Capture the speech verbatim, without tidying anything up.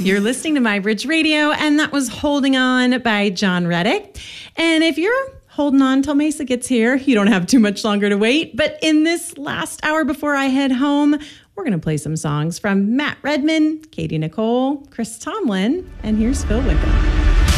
You're listening to My Bridge Radio, and that was Holding On by John Reddick. And if you're holding on till Mesa gets here, you don't have too much longer to wait. But in this last hour before I head home, we're going to play some songs from Matt Redman, Katie Nicole, Chris Tomlin, and here's Phil Wickham.